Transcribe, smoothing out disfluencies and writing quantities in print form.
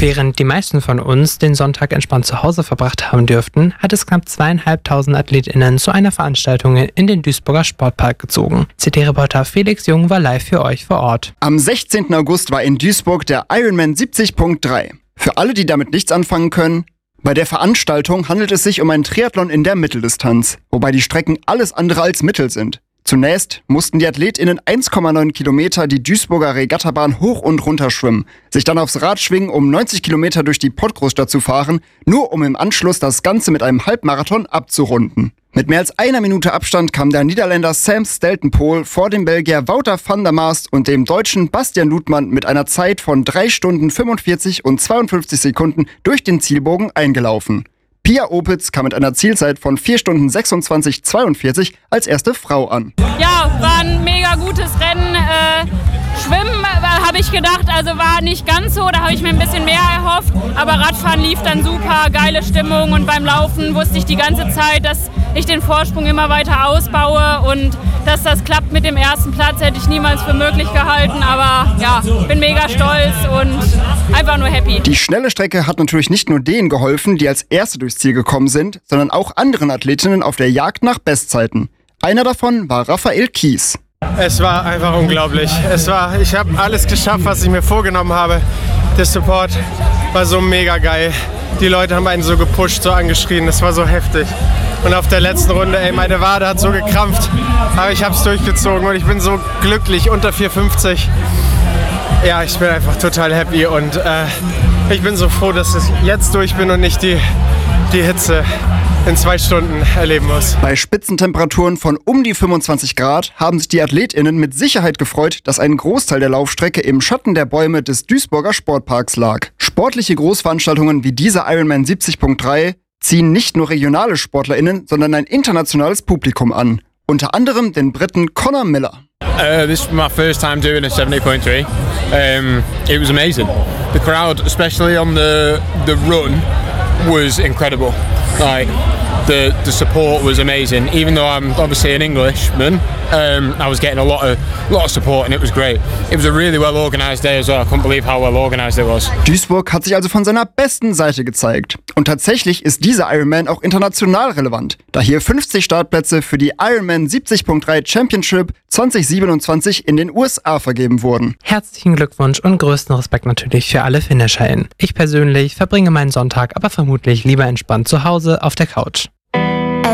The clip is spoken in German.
Während die meisten von uns den Sonntag entspannt zu Hause verbracht haben dürften, hat es knapp 2.500 AthletInnen zu einer Veranstaltung in den Duisburger Sportpark gezogen. CT-Reporter Felix Jung war live für euch vor Ort. Am 16. August war in Duisburg der Ironman 70.3. Für alle, die damit nichts anfangen können: Bei der Veranstaltung handelt es sich um einen Triathlon in der Mitteldistanz, wobei die Strecken alles andere als mittel sind. Zunächst mussten die AthletInnen 1,9 Kilometer die Duisburger Regattabahn hoch und runter schwimmen, sich dann aufs Rad schwingen, um 90 Kilometer durch die Pottgroßstadt zu fahren, nur um im Anschluss das Ganze mit einem Halbmarathon abzurunden. Mit mehr als einer Minute Abstand kam der Niederländer Sam Steltenpool vor dem Belgier Wouter van der Maast und dem Deutschen Bastian Ludmann mit einer Zeit von 3 Stunden 45 und 52 Sekunden durch den Zielbogen eingelaufen. Pia Opitz kam mit einer Zielzeit von 4 Stunden 26,42 als erste Frau an. Ja, war ein mega gutes Rennen. Schwimmen habe ich gedacht, also war nicht ganz so, da habe ich mir ein bisschen mehr erhofft. Aber Radfahren lief dann super, geile Stimmung, und beim Laufen wusste ich die ganze Zeit, dass ich den Vorsprung immer weiter ausbaue, und dass das klappt mit dem ersten Platz, hätte ich niemals für möglich gehalten. Aber ja, bin mega stolz und einfach nur happy. Die schnelle Strecke hat natürlich nicht nur denen geholfen, die als Erste durchs Ziel gekommen sind, sondern auch anderen Athletinnen auf der Jagd nach Bestzeiten. Einer davon war Raphael Kies. Es war einfach unglaublich. Ich habe alles geschafft, was ich mir vorgenommen habe. Der Support war so mega geil. Die Leute haben einen so gepusht, so angeschrien. Das war so heftig. Und auf der letzten Runde, meine Wade hat so gekrampft. Aber ich habe es durchgezogen und ich bin so glücklich, unter 4,50. Ja, ich bin einfach total happy, und ich bin so froh, dass ich jetzt durch bin und nicht die Hitze in 2 Stunden erleben muss. Bei Spitzentemperaturen von um die 25 Grad haben sich die AthletInnen mit Sicherheit gefreut, dass ein Großteil der Laufstrecke im Schatten der Bäume des Duisburger Sportparks lag. Sportliche Großveranstaltungen wie dieser Ironman 70.3 ziehen nicht nur regionale SportlerInnen, sondern ein internationales Publikum an. Unter anderem den Briten Conor Miller. This is my first time doing a 70.3. It was amazing. The crowd, especially on the run, was incredible. Like the support was amazing. Even though I'm obviously an Englishman, I was getting a lot of support, and it was great. It was a really well organised day as well. I couldn't believe how well organised it was. Duisburg hat sich also von seiner besten Seite gezeigt. Und tatsächlich ist dieser Ironman auch international relevant, da hier 50 Startplätze für die Ironman 70.3 Championship 2027 in den USA vergeben wurden. Herzlichen Glückwunsch und größten Respekt natürlich für alle FinisherInnen. Ich persönlich verbringe meinen Sonntag aber vermutlich lieber entspannt zu Hause auf der Couch.